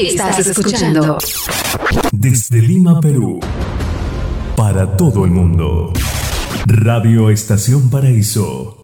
Estás escuchando desde Lima, Perú, para todo el mundo. Radio Estación Paraíso